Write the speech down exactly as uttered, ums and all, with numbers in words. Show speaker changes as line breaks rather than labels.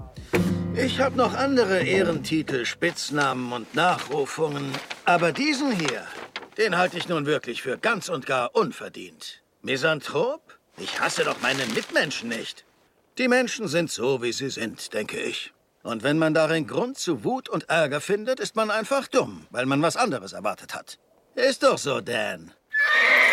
Ich habe noch andere Ehrentitel, Spitznamen und Nachrufungen. Aber diesen hier, den halte ich nun wirklich für ganz und gar unverdient. Misanthrop? Ich hasse doch meine Mitmenschen nicht. Die Menschen sind so, wie sie sind, denke ich. Und wenn man darin Grund zu Wut und Ärger findet, ist man einfach dumm, weil man was anderes erwartet hat. Ist doch so, Dan.